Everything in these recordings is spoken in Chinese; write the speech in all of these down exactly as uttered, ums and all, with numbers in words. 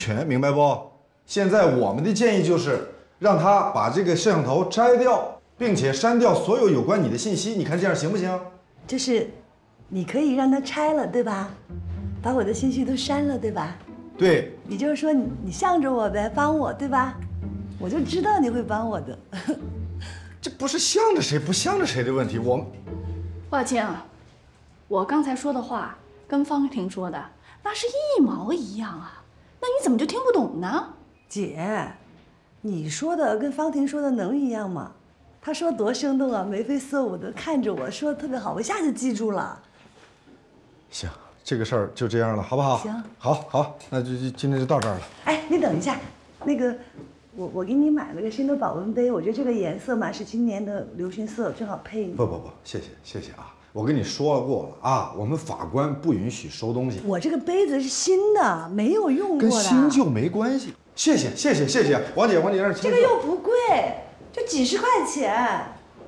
权，明白不？现在我们的建议就是让他把这个摄像头摘掉，并且删掉所有有关你的信息。你看这样行不行？ 就是，你可以让他拆了，对吧？把我的信息都删了，对吧？ 对。 也就是说你，你向着我呗，帮我，对吧？我就知道你会帮我的。 这不是向着谁不向着谁的问题，我们。 华清，我刚才说的话跟方婷说的那是一毛一样啊，那你怎么就听不懂呢？ 姐，你说的跟方婷说的能一样吗？她说多生动啊，眉飞色舞的看着我说的特别好，我一下就记住了。 行，这个事儿就这样了，好不好？ 行， 好，好，那就就今天就到这儿了。 哎，你等一下，那个，我我给你买了个新的保温杯，我觉得这个颜色嘛是今年的流行色，正好配你。 不不不，谢谢谢谢啊！我跟你说过了啊，我们法官不允许收东西。 我这个杯子是新的，没有用过的。 跟新旧没关系。谢谢谢谢谢谢，王姐王姐让这个又不贵，就几十块钱。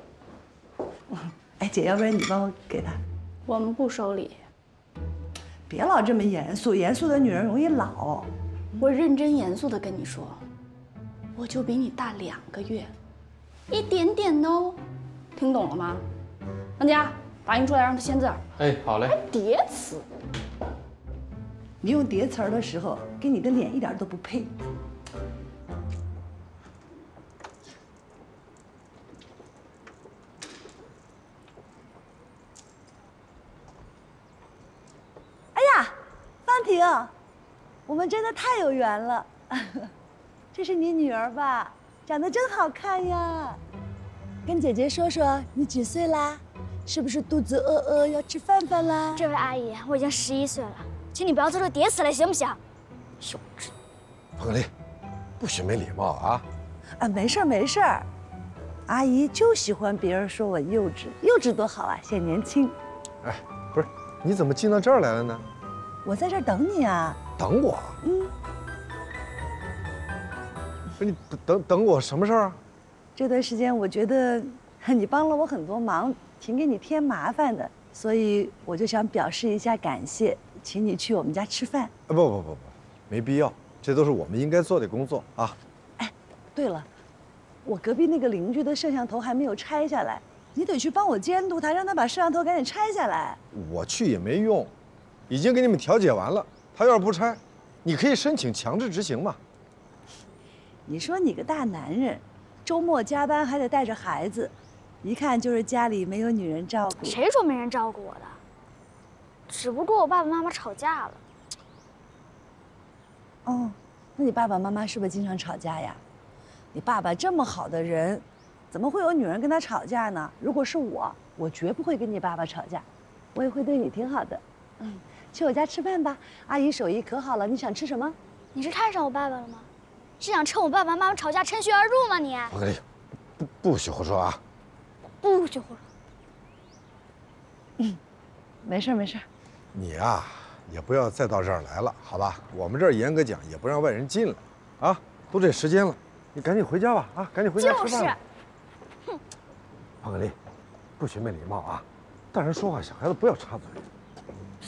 哎，姐，要不然你帮我给他。 我们不收礼。 别老这么严肃，严肃的女人容易老。 我认真严肃的跟你说，我就比你大两个月，一点点哦，听懂了吗？王佳，打印出来让他签字。 哎，好嘞。 还叠词。 你用叠词儿的时候，跟你的脸一点都不配。哎呀，方婷，我们真的太有缘了。这是你女儿吧？长得真好看呀。跟姐姐说说，你几岁啦？是不是肚子饿饿要吃饭饭啦？ 这位阿姨，我已经十一岁了，请你不要做出叠词来，行不行？幼稚。 彭可丽，不许没礼貌啊！ 啊，没事儿没事儿，阿姨就喜欢别人说我幼稚，幼稚多好啊，显年轻。 哎，不是，你怎么进到这儿来了呢？ 我在这儿等你啊。 等我？ 嗯。 不是你等等我什么事儿啊？ 这段时间我觉得你帮了我很多忙，挺给你添麻烦的，所以我就想表示一下感谢，请你去我们家吃饭。 啊不不不不，没必要，这都是我们应该做的工作啊。 哎，对了，我隔壁那个邻居的摄像头还没有拆下来，你得去帮我监督他，让他把摄像头赶紧拆下来。 我去也没用，已经给你们调解完了，他要是不拆，你可以申请强制执行嘛。 你说你个大男人，周末加班还得带着孩子，一看就是家里没有女人照顾。 谁说没人照顾我的？只不过我爸爸妈妈吵架了。 哦，那你爸爸妈妈是不是经常吵架呀？你爸爸这么好的人，怎么会有女人跟他吵架呢？如果是我，我绝不会跟你爸爸吵架，我也会对你挺好的。嗯，去我家吃饭吧，阿姨手艺可好了。你想吃什么？ 你是看上我爸爸了吗？是想趁我爸爸妈妈吵架趁虚而入吗你？ 彭可丽，不不许胡说啊！ 不许胡说。 嗯，没事没事。 你啊，也不要再到这儿来了，好吧？我们这儿严格讲，也不让外人进来，啊，都这时间了，你赶紧回家吧，啊，赶紧回家吃饭。 就是。 哼。彭可丽，不许没礼貌啊！大人说话，小孩子不要插嘴。